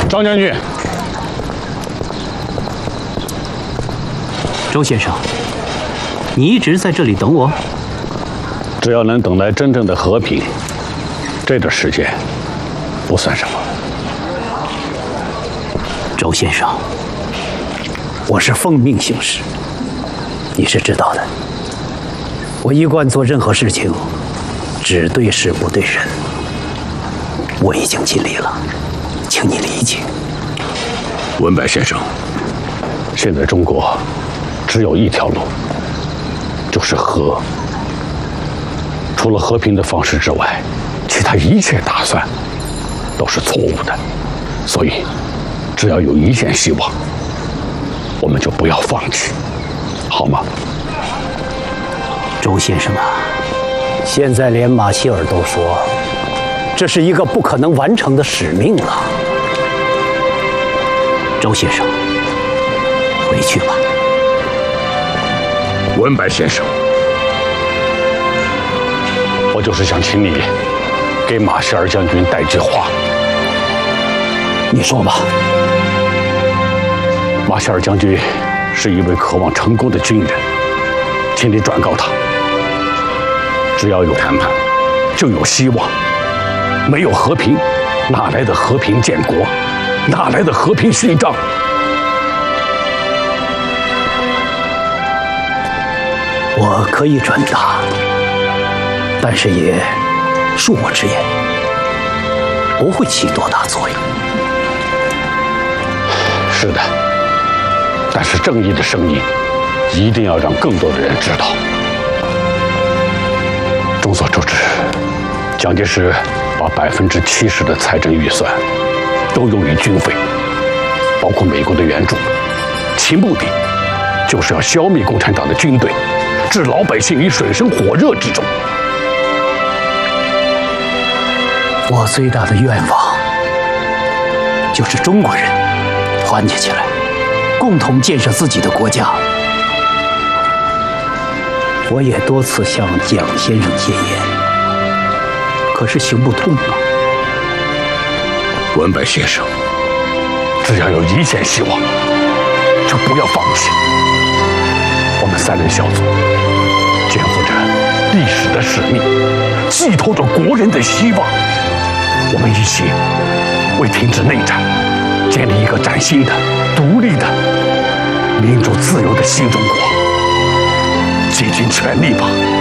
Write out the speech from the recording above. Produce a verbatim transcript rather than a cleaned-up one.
张将军， 周先生，你一直在这里等我？ 只要能等来真正的和平，这段时间不算什么。 周先生，我是奉命行事，你是知道的。我一贯做任何事情，只对事不对人。我已经尽力了，请你理解。 文柏先生，现在中国只有一条路，就是和。除了和平的方式之外，其他一切打算都是错误的。所以，只要有一线希望，我们就不要放弃，好吗？ 周先生啊，现在连马歇尔都说，这是一个不可能完成的使命了。周先生，回去吧。 文柏先生，我就是想请你给马歇尔将军带句话。 你说吧。 马歇尔将军是一位渴望成功的军人，请你转告他，只要有谈判，就有希望；没有和平，哪来的和平建国？哪来的和平续账？ 我可以转达，但是也恕我直言，不会起多大作用。 是的，但是正义的声音一定要让更多的人知道。众所周知，蒋介石把百分之七十的财政预算都用于军费，包括美国的援助，其目的就是要消灭共产党的军队，置老百姓于水深火热之中。 我最大的愿望就是中国人团结起来，共同建设自己的国家。我也多次向蒋先生建言，可是行不通啊。 文柏先生，只要有一线希望，就不要放弃。我们三人小组肩负着历史的使命，寄托着国人的希望。我们一起为停止内战，建立一个崭新的、独立的、民主自由的新中国，竭尽全力吧！